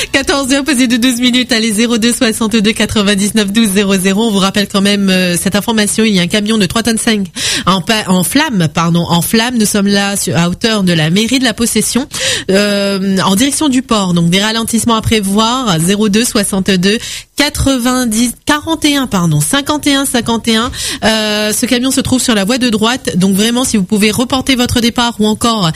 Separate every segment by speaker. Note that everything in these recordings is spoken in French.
Speaker 1: 14h passé de 12 minutes, allez 02 62 99 12 00. On vous rappelle quand même cette information, il y a un camion de 3 tonnes 5 en flamme. Nous sommes là à hauteur de la mairie de la Possession en direction du port. Donc des ralentissements à prévoir 02 62 51 51. Ce camion se trouve sur la voie de droite. Donc vraiment, si vous pouvez reporter votre départ ou encore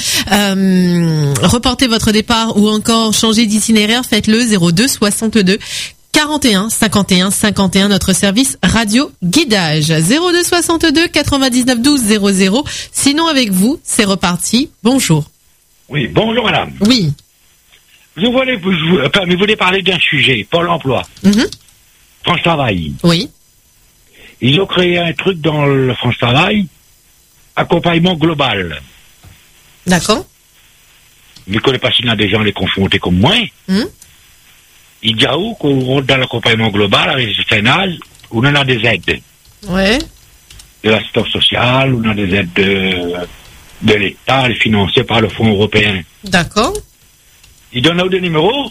Speaker 1: changer d'itinéraire, faites-le 02 62 41 51, notre service radio guidage 02 62 99 12 00. Sinon avec vous, c'est reparti. Bonjour.
Speaker 2: Oui, bonjour madame.
Speaker 1: Oui.
Speaker 2: Vous voulez parler d'un sujet, Pôle emploi. France Travail.
Speaker 1: Oui.
Speaker 2: Ils ont créé un truc dans le France Travail, accompagnement global.
Speaker 1: D'accord.
Speaker 2: Mais qu'on n'est pas si là des gens les confrontés comme moi. Il dit qu'on rentre dans l'accompagnement global avec un certain âge, où on a des aides.
Speaker 1: Ouais.
Speaker 2: De l'assistance sociale, on a des aides de l'État, financées par le Fonds européen.
Speaker 1: D'accord.
Speaker 2: Ils donnent des numéros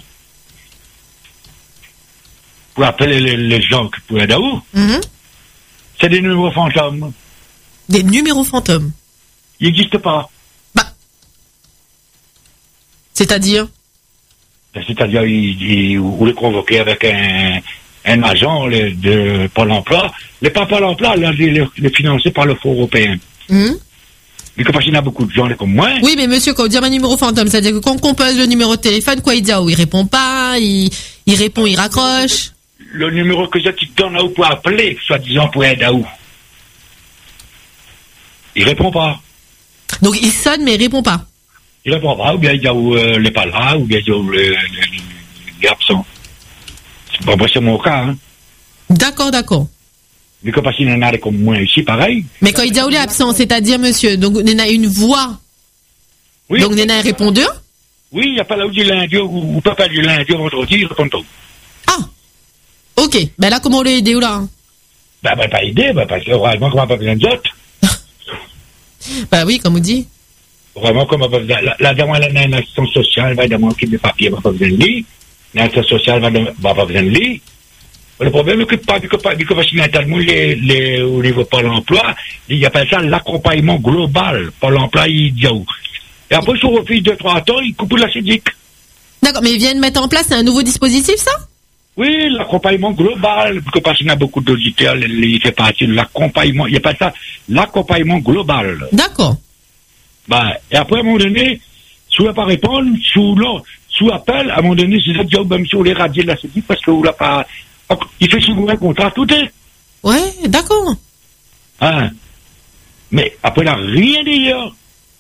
Speaker 2: pour appeler les gens qui pourraient aider. C'est des numéros fantômes.
Speaker 1: Des numéros fantômes.
Speaker 2: Ils n'existent pas.
Speaker 1: C'est-à-dire,
Speaker 2: vous les convoquez avec un agent de Pôle emploi. Les pas Pôle emploi, les financés par le Fonds européen. Mais parce qu'il y a beaucoup de gens comme moi.
Speaker 1: Oui, mais monsieur, quand on dit un numéro fantôme, c'est-à-dire que quand on compose le numéro de téléphone, quoi, il dit, il répond pas, il répond, il raccroche.
Speaker 2: Le numéro que tu donnes à où pour appeler, soi-disant pour aider à où. Il répond pas.
Speaker 1: Donc il sonne, mais il répond pas.
Speaker 2: Il répond pas, ou bien il dit il n'est pas là, ou bien il est absent. C'est mon cas, hein.
Speaker 1: D'accord.
Speaker 2: Mais que parce qu'il y en a comme moi ici, pareil.
Speaker 1: Mais quand il dit il est absent, c'est-à-dire, monsieur, donc il y a une voix. Oui. Donc il y a un répondeur.
Speaker 2: Oui, il n'y a pas là où du lundi, ou pas du lundi au vendredi, il répond tout.
Speaker 1: Ah, ok. Ben là, comment on l'a aidé ou là?
Speaker 2: Pas aidé, parce que vraiment, comme on n'a pas besoin d'autres.
Speaker 1: Bah oui, comme on dit.
Speaker 2: Vraiment, comme on n'a pas besoin. La dame, elle a une assistance sociale, va demander qu'il y ait des papiers, elle n'a pas besoin de lui. L'assistance sociale va pas besoin de lui. Le problème, c'est que parce qu'il y a tellement au niveau Pôle emploi, il appelle ça l'accompagnement global. Pôle emploi, il dit où. Et après, sur refuse 2-3 ans, il coupe la syndic.
Speaker 1: D'accord, mais ils viennent mettre en place un nouveau dispositif, ça?
Speaker 2: Oui, l'accompagnement global, parce qu'il y a beaucoup d'auditeurs, il fait partie de l'accompagnement, il appelle ça l'accompagnement global.
Speaker 1: D'accord.
Speaker 2: Et après, à un moment donné, si on ne va pas répondre, sous appel, à un moment donné, c'est ça que même sur les radios de la syndic, parce que vous l'avez pas. Il fait signer un contrat, tout est.
Speaker 1: Ouais, d'accord.
Speaker 2: Mais après, il n'a rien d'ailleurs.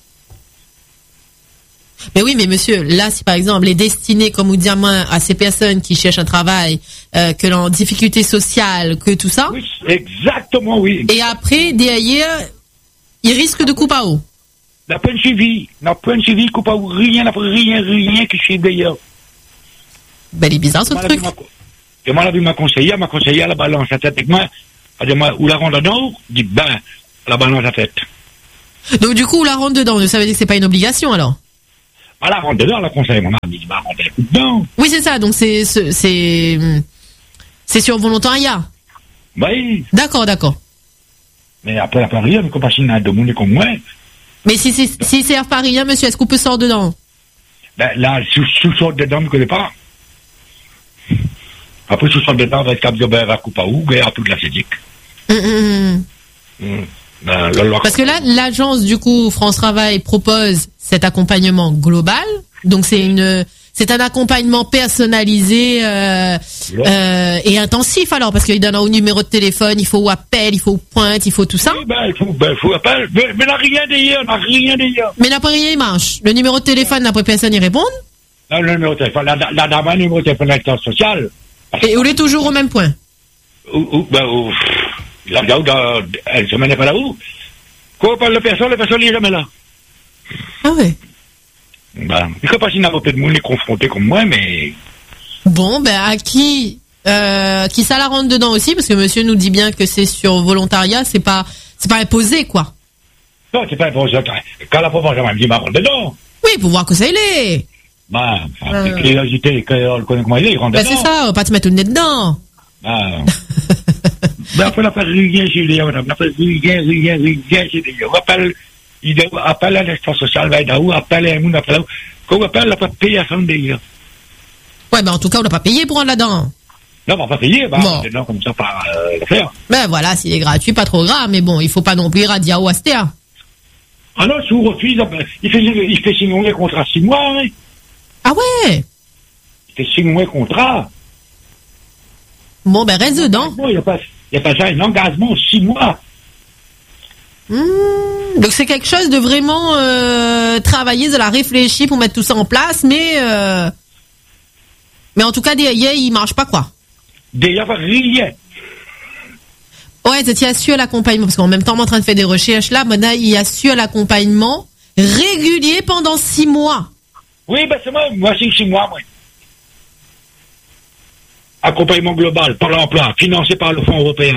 Speaker 1: Mais oui, mais monsieur, là, si par exemple, les destinés, comme vous dites à ces personnes qui cherchent un travail, que l'on difficulté sociale, que tout ça.
Speaker 2: Oui, exactement, oui.
Speaker 1: Et après, derrière, ils risquent de couper à eau.
Speaker 2: La peine suivie, coupe à eau, rien qui suit d'ailleurs.
Speaker 1: Ben, il est bizarre, ce truc.
Speaker 2: Et moi, ma conseillère, la balance la tête avec moi. Elle dit, moi, où la rentre dedans? Je dis, la balance la tête. Donc,
Speaker 1: du coup, où la rentre dedans, ça veut dire que c'est pas une obligation, alors?
Speaker 2: La rentre dedans, la conseillère, mon mari dit, rentre dedans.
Speaker 1: Oui, c'est ça, donc c'est sur volontariat.
Speaker 2: Oui.
Speaker 1: D'accord.
Speaker 2: Mais après, rien, mais comme il y a deux monde comme moi.
Speaker 1: Mais si c'est pas rien, monsieur, est-ce qu'on peut sortir dedans?
Speaker 2: Là, sous sort dedans, je ne connais pas. Après, sous sort dedans, avec Cap de à coupe à ou, à toute la syndic.
Speaker 1: Parce que là, l'agence, du coup, France Travail propose cet accompagnement global. Donc, c'est un accompagnement personnalisé et intensif, alors, parce qu'il donne un numéro de téléphone, il faut appel, il faut pointe, il faut tout ça.
Speaker 2: Oui, il faut appel. Mais il n'y a rien d'ailleurs,
Speaker 1: Mais n'a pas rien, il marche. Le numéro de téléphone, n'après personne y répond.
Speaker 2: Non, le numéro de téléphone, la dame a le numéro de téléphone de l'assistance sociale.
Speaker 1: Et on est toujours au même point.
Speaker 2: Elle se met pas là-haut. Quand on parle de personne, la personne n'est jamais là.
Speaker 1: Ah ouais.
Speaker 2: Je ne sais pas si n'a pas peut-être de monde confronté comme moi, mais.
Speaker 1: Bon, à qui ça la rentre dedans aussi, parce que monsieur nous dit bien que c'est sur volontariat, c'est pas imposé, quoi.
Speaker 2: Non, c'est pas imposé. Quand la provenance m'a dit, rentre dedans.
Speaker 1: Oui, pour voir que ça y est.
Speaker 2: curiosité, on le connaît comment il est, il rentre dedans.
Speaker 1: C'est ça, on va pas te mettre le nez dedans.
Speaker 2: Après, on appelle rien chez les madame. On appelle rien chez les on appelle l'assistance sociale, on appelle un monde, qu'on appelle, on n'a pas payé à son délire.
Speaker 1: Ouais, en tout cas, on n'a pas payé pour rentrer là-dedans.
Speaker 2: Non, on va pas payer, dedans, comme ça, par le faire.
Speaker 1: Voilà, s'il est gratuit, pas trop grave, mais bon, il faut pas non plus radia ou astéa.
Speaker 2: Ah non, si vous refusez, il fait signer les contrats 6 mois, hein.
Speaker 1: Ah ouais?
Speaker 2: Il fait signer contrat.
Speaker 1: Bon, reste dedans.
Speaker 2: Il n'y a pas ça, un engagement 6 mois.
Speaker 1: Donc c'est quelque chose de vraiment travailler, de la réfléchir pour mettre tout ça en place, mais en tout cas, il marche pas, quoi.
Speaker 2: Déjà, rien.
Speaker 1: Ouais, tu assures l'accompagnement, parce qu'en même temps, on est en train de faire des recherches là, maintenant, il assure l'accompagnement régulier pendant 6 mois.
Speaker 2: Oui, c'est moi, c'est 6 mois, moi. Accompagnement global, par l'emploi, financé par le Fonds européen.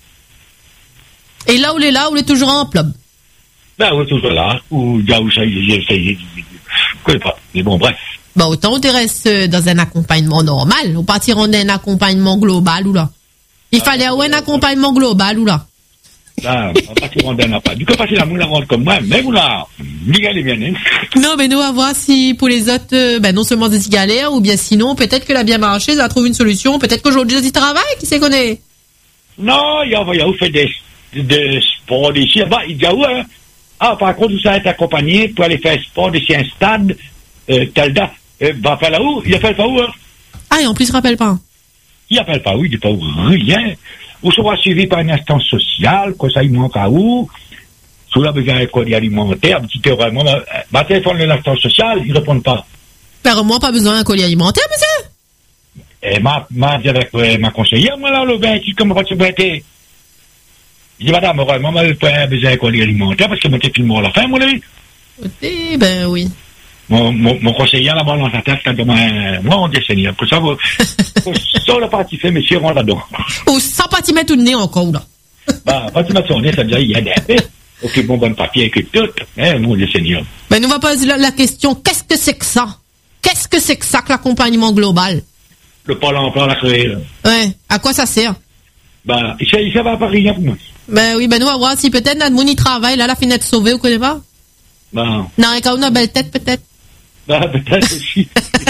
Speaker 1: Et là où il est toujours en emploi.
Speaker 2: Oui, toujours là, ou là où ça je connais pas, mais bon, bref.
Speaker 1: Autant on reste dans un accompagnement normal, on partir en un accompagnement global ou là. Il fallait un accompagnement global ou là.
Speaker 2: On partir en un pas. Du coup, passer la moule rentre comme moi, mais vous là, les bien, hein.
Speaker 1: Non, mais nous, on va voir si pour les autres, non seulement des galères, ou bien sinon, peut-être que la bien marché, ça va trouver une solution, peut-être qu'aujourd'hui, ils travaillent, qui s'y connaît? Non,
Speaker 2: il y a fait des sports ici, il y a où, hein? Par contre, vous allez être accompagné pour aller faire sport ici, un stade, tel date, va faire là-haut, il appelle pas où, hein?
Speaker 1: Et en plus, il rappelle pas.
Speaker 2: Il appelle pas où, il dit pas où, rien. Vous serez suivi par une instance sociale, que ça, il manque à où, sous la besoin d'un colis alimentaire, petit vraiment, téléphone de l'instance sociale, ils répondent pas.
Speaker 1: Moi, pas besoin d'un colis alimentaire, monsieur?
Speaker 2: Et ma conseillère, moi, là, le bain, comment va-tu prêter? Il dit, madame, moi, j'ai pas besoin d'un colis alimentaire, parce que moi, t'es plus mort à la fin, moi, là.
Speaker 1: Oui.
Speaker 2: Mon conseiller, là-bas, dans sa tête, quand moi, on décennie. Pour ça, ça, la partie fait, monsieur, rentre là-dedans.
Speaker 1: Ou sans pas t'y mettre le nez encore, là.
Speaker 2: Pas t'y mettre son nez, ça veut dire, il y a des ok, bon papier, que tout, mon décennie.
Speaker 1: Nous va poser la question, qu'est-ce que c'est que ça? Qu'est-ce que c'est que ça, que l'accompagnement global?
Speaker 2: Le Pôle emploi, la créé, là.
Speaker 1: Ouais, à quoi ça sert?
Speaker 2: Ça va pas rien pour moi.
Speaker 1: Oui, nous va voir si peut-être notre monde y travaille, là, la fenêtre sauvée, vous connaissez pas? Non, quand on a belle tête, peut-être.
Speaker 2: Peut-être aussi.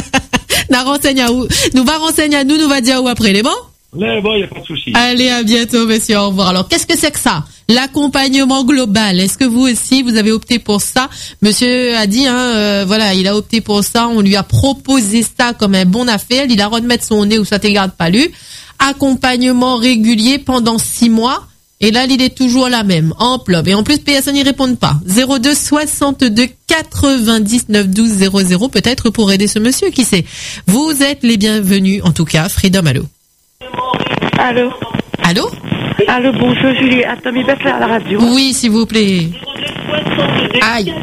Speaker 1: Nous va renseigner à nous va dire où après, les bons?
Speaker 2: Les bons, il n'y a pas de souci.
Speaker 1: Allez, à bientôt, monsieur, au revoir. Alors, qu'est-ce que c'est que ça? L'accompagnement global. Est-ce que vous aussi, vous avez opté pour ça? Monsieur a dit, il a opté pour ça. On lui a proposé ça comme un bon affaire. Il a remettre son nez où ça te garde pas lu. Accompagnement régulier pendant 6 mois. Et là, il est toujours la même, en plop. Et en plus, personne n'y répond pas. 02 62 99 12 00, peut-être pour aider ce monsieur, qui sait. Vous êtes les bienvenus, en tout cas. Freedom, allô.
Speaker 3: Allô. Allô, bonjour Julie. Tommy Bessler à la radio.
Speaker 1: Oui, s'il vous plaît. Aïe.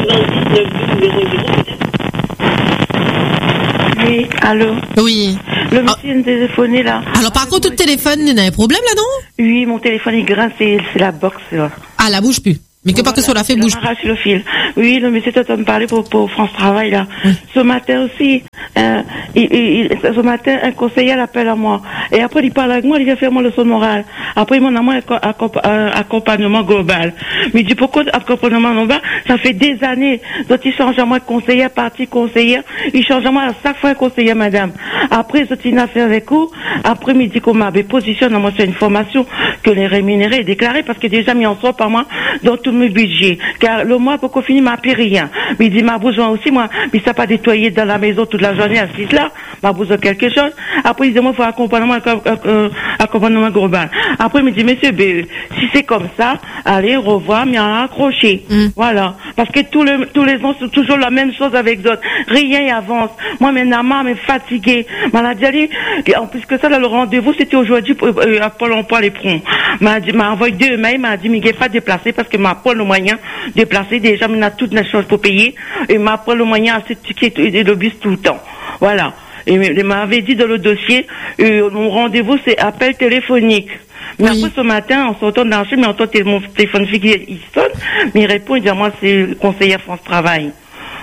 Speaker 3: Oui, allô.
Speaker 1: Oui.
Speaker 3: Le monsieur me téléphonait là.
Speaker 1: Alors par contre, tout téléphone, il y a un problème là, non?
Speaker 3: Oui, mon téléphone il grince, c'est la box là.
Speaker 1: La bouge plus. Mais que pas que sur la fait bouge.
Speaker 3: Arrache le fil. Oui, le monsieur t'entend me parler pour France Travail là. Ce matin aussi, ce matin un conseiller l'appelle à moi. Et après il parle avec moi, il vient faire mon leçon morale. Après il m'en a moi un accompagnement global. Mais il dit pourquoi accompagnement global? Ça fait des années. Donc il change à moi de conseillère, partie conseillère. Il change à moi à chaque fois un conseiller madame. Après il une affaire avec vous. Après il me dit qu'on m'avait positionné moi sur une formation que les rémunérés et déclarés parce que déjà mis en soi par moi dans tout mes budgets. Car le mois pour qu'on finisse m'a pris rien. Mais il dit m'a besoin aussi moi. Mais ça pas nettoyer dans la maison toute la journée assise là. M'a besoin de quelque chose. Après il dit moi il faut accompagnement global. Après il me dit monsieur si c'est comme ça, allez revoir mais à accrocher. Voilà. Parce que tous les ans c'est toujours la même chose avec d'autres. Rien y avance. Moi maintenant mais fatiguée. Maladie en plus que ça là, le rendez-vous c'était aujourd'hui à Pôle emploi les pronts. M'a envoyé 2 mails, m'a dit mais il n'est pas déplacé parce que m'a pas le moyen de déplacer déjà mais on a toutes les choses pour payer et m'a pas le moyen à ce ticket et le bus tout le temps. Voilà. Et il m'avait dit dans le dossier mon rendez-vous c'est appel téléphonique. Mais après ce matin, en sortant dans la chambre, mais on entend mon téléphone fixe, il sonne, mais il répond, il dit moi c'est le conseiller France Travail.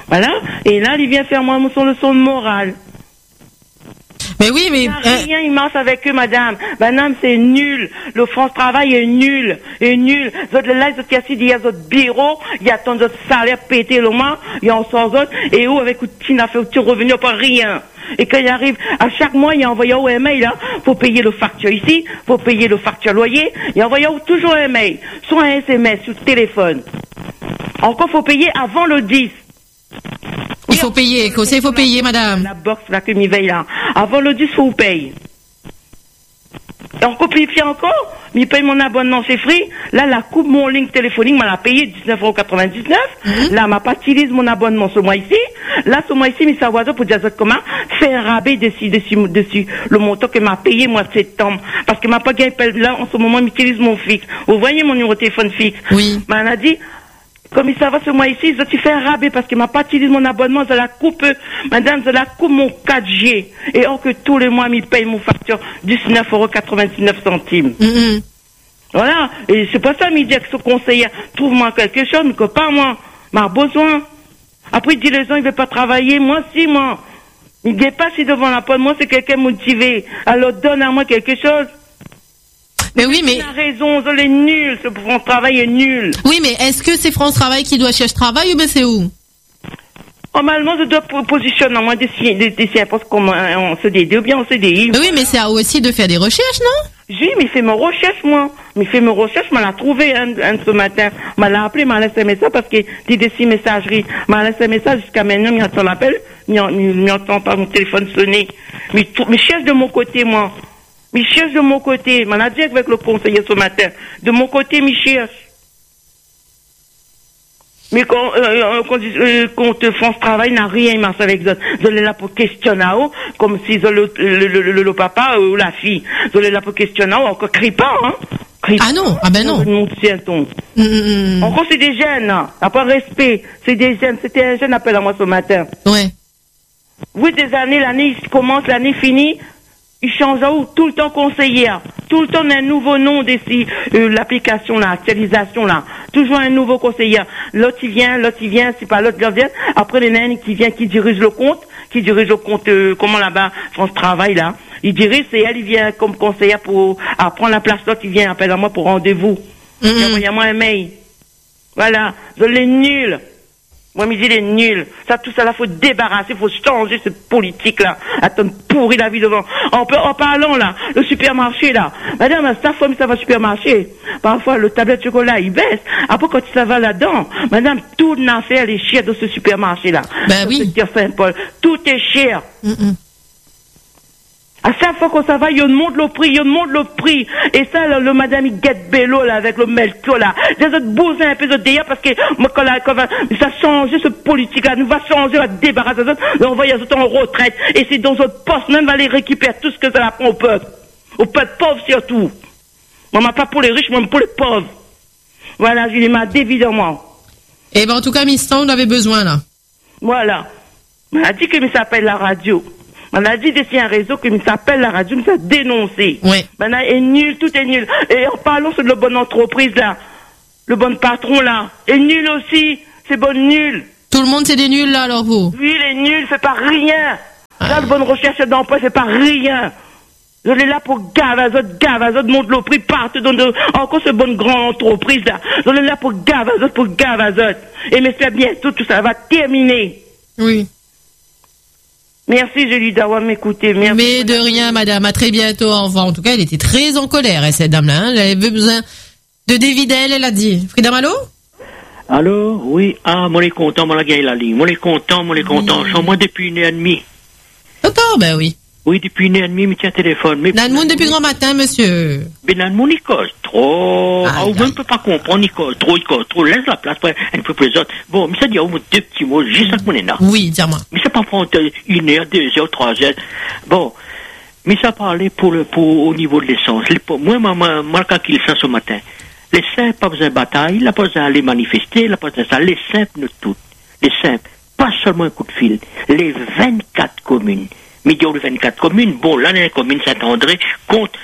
Speaker 3: Voilà. Et là, il vient faire moi mon leçon de morale.
Speaker 1: Mais oui, mais...
Speaker 3: Rien, il marche avec eux, madame. Madame, c'est nul. Le France Travail est nul. Est nul. Zot, là, ils ont cassé, il y a d'autres bureaux, il y a tant d'autres salaires pétés le mois, il y a en sort d'autres, et où, avec qui n'a fait au revenu, pas rien. Et quand il arrive, à chaque mois, il a envoyé un mail, là, faut payer le facture ici, faut payer le facture loyer, il a envoyé toujours un mail, soit un SMS, sur le téléphone. Encore, faut payer avant le 10.
Speaker 1: Il faut payer, il faut payer, madame.
Speaker 3: La box, là, que m'y veille, là. Avant le 10, faut payer. Et encore, puis encore, m'y paye mon abonnement chez Free. Là, la coupe, mon ligne téléphonique, m'a la payé 19,99 €. Là, m'a pas utilisé mon abonnement ce mois-ci. Là, ce mois-ci, m'y savoir pour dire comment faire un rabais dessus, le montant que m'a payé, mois de septembre. Parce que m'a pas gagné, là, en ce moment, m'utilise mon fixe. Vous voyez mon numéro de téléphone fixe?
Speaker 1: Oui.
Speaker 3: M'a a dit, comme il s'avance ce mois-ci, je fais un rabais parce que m'a pas utilisé mon abonnement, je la coupe, madame, je la coupe mon 4G. Et or que tous les mois, m'y paye mon facture 19,99 €. Voilà. Et c'est pas ça, m'y dit que ce conseiller, trouve-moi quelque chose, mais que pas moi. M'a besoin. Après, il dit les gens, il veut pas travailler. Moi, si, moi. Il dit pas si devant la porte, moi, c'est quelqu'un motivé. Alors, donne à moi quelque chose.
Speaker 1: Mais oui, mais...
Speaker 3: Il a raison, elle est nulle, ce France Travail est nul.
Speaker 1: Oui, mais est-ce que c'est France Travail qui doit chercher travail ou bien c'est où?
Speaker 3: Normalement, je dois positionner moi des postes comme en CDD ou bien en CDI.
Speaker 1: Mais oui, mais c'est à eux aussi de faire des recherches, non?
Speaker 3: Oui, mais fait mes recherches, moi. Mais fait mes recherches, m'a l'a trouvé ce matin. M'a l'a appelé, m'a laissé un message parce que dit des 6 messageries. M'a laissé un message jusqu'à maintenant, m'y entend l'appel, m'y entend pas mon téléphone sonner. Mais cherche de mon côté, moi. Mais cherche de mon côté. M'en a dit avec le conseiller ce matin. De mon côté, m'y cherche. Mais quand France Travail n'a rien, il marche avec eux. Ils sont là pour questionner, comme si le papa ou la fille. Ils sont là pour questionner, encore crie pas, hein.
Speaker 1: Ah non, ah ben non.
Speaker 3: Encore c'est des jeunes, hein. N'a pas respect. C'est des jeunes. C'était un jeune appel à moi ce matin.
Speaker 1: Ouais.
Speaker 3: Oui, des années, l'année commence, l'année finit. Il change tout le temps conseiller. Tout le temps un nouveau nom d'ici, l'application là, actualisation là. Toujours un nouveau conseiller. L'autre il vient, c'est pas l'autre qui vient. Après les nains qui vient, qui dirige le compte, comment là-bas, France Travail là. Il dirige, c'est elle, il vient comme conseiller pour prendre la place. L'autre il vient, appelle à moi pour rendez-vous. Envoyez-moi un mail. Voilà. Je l'ai nul. Moi, il est nul. Ça, tout ça, là, faut débarrasser, faut changer cette politique-là. Attends, pourri la vie devant. En parlant, là, le supermarché, là. Madame, ça va au supermarché. Parfois, le tablette de chocolat, il baisse. Après, quand ça va là-dedans, madame, tout l'affaire est cher de ce supermarché-là.
Speaker 1: Ben oui.
Speaker 3: Saint-Paul. Tout est cher. À chaque fois qu'on ça va, il monte le prix. Et ça, là, le madame, il guette bello, là, avec le melto, là. J'ai autres bousin un peu de derrière parce que, moi, ça change, ce politique-là, nous va changer, va débarrasser, on va y aller en retraite. Et c'est dans notre poste, même, va les récupérer tout ce que ça apprend au peuple. Au peuple pauvre, surtout. Moi, pas pour les riches, moi, pour les pauvres. Voilà, je m'a évidemment.
Speaker 1: Eh ben, en tout cas, Miss Tang, on avait besoin, là.
Speaker 3: Voilà. On a dit que ça s'appelle la radio. On a dit d'ici un réseau qui s'appelle la radio, mais ça a dénoncé.
Speaker 1: Oui.
Speaker 3: Maintenant, est nul, tout est nul. Et en parlant sur le bon entreprise, là, le bon patron, là, est nul aussi. C'est bon nul.
Speaker 1: Tout le monde, c'est des nuls, là, alors vous?
Speaker 3: Oui, il est nul, fait pas rien. Là, le bonne recherche d'emploi, fait pas rien. Je l'ai là pour Gavazot, monte le prix partout encore ce bonne grande entreprise, là. Je l'ai là pour Gavazot. Et mais c'est bientôt, tout ça va terminer.
Speaker 1: Oui.
Speaker 3: Merci, Julie, d'avoir m'écouté. Merci.
Speaker 1: Mais de rien, madame. À très bientôt. Au revoir. En tout cas, elle était très en colère, cette dame-là. Hein. Elle avait besoin de Davidel, elle a dit. Frida Malo?
Speaker 4: Allô? Oui. Ah, moi, les content, moi, la gagne la ligne. Moi, les content. Je suis moi depuis 1h30.
Speaker 1: Attends, ben oui.
Speaker 4: Oui, depuis 1h30, mais tiens, téléphone. Mais
Speaker 1: Nanmoun depuis grand matin, monsieur.
Speaker 4: Mais Nanmoun, il cause trop. Ah, ou même, peut pas comprendre, il cause trop. Laisse la place pour un peu plus autres. Bon, mais ça dit, au moins 2 petits mots, juste à mon énorme.
Speaker 1: Oui, dis-moi.
Speaker 4: Mais ça pas prendre 1 heure, 2 heures, 3 heures. Bon. Mais ça parlait pour au niveau de l'essence. Moi, quand il sent ce matin, les simples, pas besoin de bataille, il n'a pas besoin d'aller manifester, il n'a pas besoin de ça. Les simples, nous toutes. Les simples. Pas seulement un coup de fil. Les 24 communes. Milieu de 24 communes. Bon, là, la commune Saint-André compte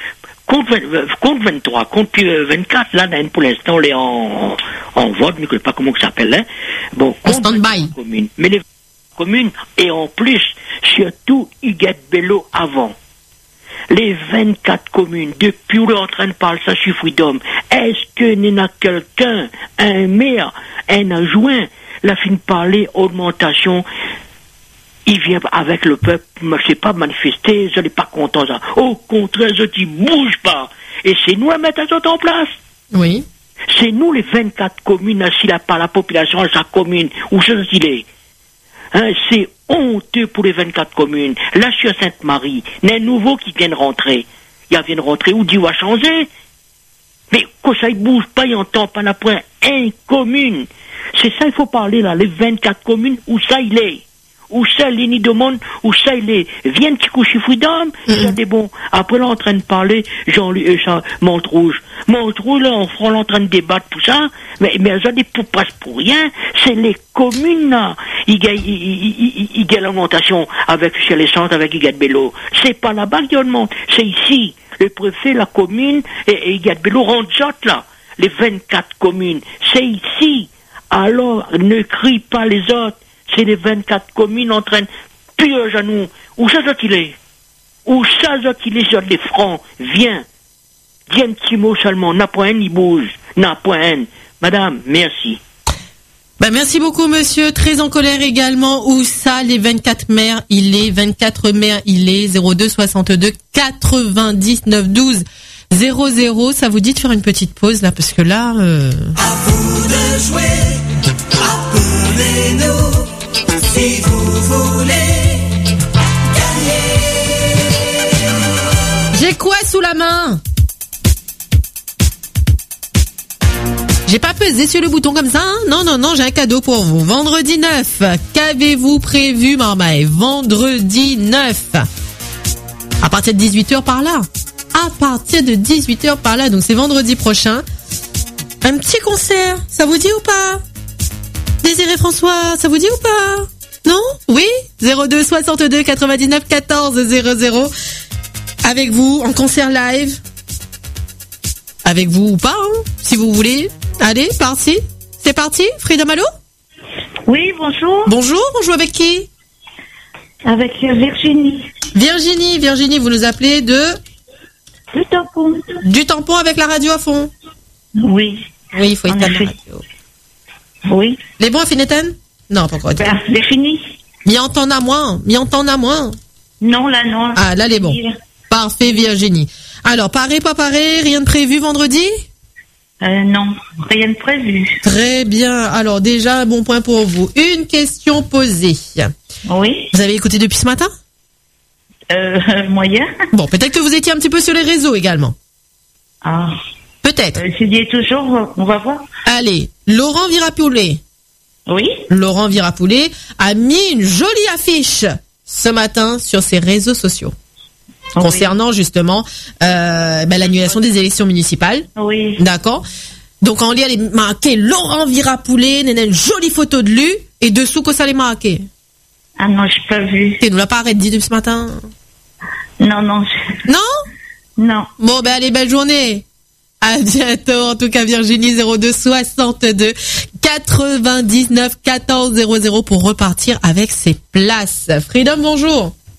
Speaker 4: compte 23, compte 24, là, pour l'instant, on est en vote, je ne sais pas comment ça s'appelle, hein. Bon,
Speaker 1: en stand-by.
Speaker 4: Mais les communes, et en plus, surtout, Huguette Bello avant. Les 24 communes, depuis où on est en train de parler ça sur Freedom, est-ce que n'y a quelqu'un, un maire, un adjoint, la fin de parler augmentation, il vient avec le peuple, je ne sais pas manifester, je n'ai pas content ça. Au contraire, je dis bouge pas. Et c'est nous à mettre ça en place.
Speaker 1: Oui.
Speaker 4: C'est nous les 24 communes, assis là par la population de sa commune, où je qu'il est. Hein, c'est honteux pour les 24 communes. Là, sur Sainte-Marie, il y a un nouveau qui vient de rentrer. Il vient de rentrer, où dit va changer. Mais quand ça, il bouge pas, il entend pas la point. Un commune. C'est ça, il faut parler là, les 24 communes, où ça il est. Où ça, l'Ini demande, où ça il est. Viens petit coup chez Freedom, il y a des bons. Après, là, en train de parler, Jean-Luc, Monterouge. Monterouge, là, on est en train de débattre tout ça, mais ça n'est pas pour rien. C'est les communes, là. Il gagne l'augmentation avec, chez les centres, avec Huguette Bello. C'est pas là-bas qu'il augmente. C'est ici. Le préfet, la commune, et Huguette Bello rentre là. Les 24 communes. C'est ici. Alors, ne crie pas les autres. C'est les 24 communes en train de pire à nous. Où ça qu'il est? Où ça qu'il est sur les francs? Viens. Dis un petit mot seulement. N'a point un, il bouge. N'a point un. Madame, merci.
Speaker 1: Ben, merci beaucoup, monsieur. Très en colère également. Où ça, les 24 maires, il est, 24 maires, il est, 02 62 99 12 00. Ça vous dit de faire une petite pause, là, parce que là,
Speaker 5: À vous de jouer. Appelez-nous. Si vous voulez gagner.
Speaker 1: j'ai quoi sous la main? J'ai pas pesé sur le bouton comme ça, hein? Non, j'ai un cadeau pour vous. Vendredi 9. Qu'avez-vous prévu, Marmaille? Vendredi 9. À partir de 18h par là. À partir de 18h par là. Donc c'est vendredi prochain. Un petit concert. Ça vous dit ou pas? Désiré François, ça vous dit ou pas? Non? Oui? 02 62 99 14 00. Avec vous, en concert live. Avec vous ou pas, hein, si vous voulez. Allez, parti. C'est parti. Freedom, allô?
Speaker 3: Oui, bonjour.
Speaker 1: Bonjour, on joue avec qui?
Speaker 3: Avec Virginie.
Speaker 1: Virginie, vous nous appelez
Speaker 3: Du tampon.
Speaker 1: du tampon avec la radio à fond.
Speaker 3: Oui.
Speaker 1: Oui, il faut
Speaker 3: En
Speaker 1: éteindre la
Speaker 3: effet.
Speaker 1: radio.
Speaker 3: Oui.
Speaker 1: Les bons à Finetten? Non, pas encore.
Speaker 3: Ben, c'est fini.
Speaker 1: M'y entend à moins.
Speaker 3: Non, là, non.
Speaker 1: Ah, là, les bons. Parfait, Virginie. Alors, paré, pas paré, rien de prévu vendredi?
Speaker 3: Non, rien de prévu.
Speaker 1: Très bien. Alors, déjà, un bon point pour vous. Une question posée.
Speaker 3: Oui.
Speaker 1: Vous avez écouté depuis ce matin?
Speaker 3: Moyen.
Speaker 1: Bon, peut-être que vous étiez un petit peu sur les réseaux également.
Speaker 3: Ah.
Speaker 1: Peut-être.
Speaker 3: Je dis toujours, on va voir.
Speaker 1: Allez, Laurent Virapoulet.
Speaker 3: Oui.
Speaker 1: Laurent Virapoulet a mis une jolie affiche ce matin sur ses réseaux sociaux. Concernant justement l'annulation des élections municipales.
Speaker 3: Oui.
Speaker 1: D'accord. Donc en lien, elle est marquée Laurent Virapoulet, une jolie photo de lui, et dessous que ça l'est marqué.
Speaker 3: Ah non, j'ai pas vu.
Speaker 1: Tu nous l'as pas arrêté depuis ce matin?
Speaker 3: Non.
Speaker 1: Non?
Speaker 3: Non.
Speaker 1: Bon, ben allez, belle journée. À bientôt, en tout cas Virginie, 02 62 99 14 00 pour repartir avec ses places. Freedom, bonjour.